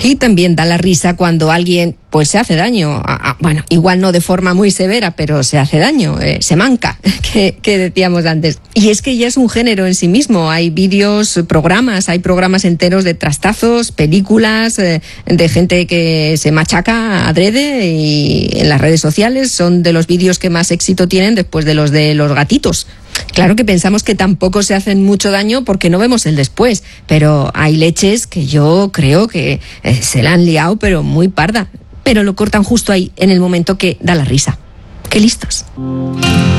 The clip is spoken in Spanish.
Y también da la risa cuando alguien pues se hace daño, bueno, igual no de forma muy severa, pero se hace daño, se manca, que decíamos antes. Y es que ya es un género en sí mismo, hay vídeos, hay programas enteros de trastazos, películas, de gente que se machaca adrede, y en las redes sociales son de los vídeos que más éxito tienen después de los gatitos. Claro que pensamos que tampoco se hacen mucho daño porque no vemos el después, pero hay leches que yo creo que se la han liado, pero muy parda. Pero lo cortan justo ahí, en el momento que da la risa. ¡Qué listos!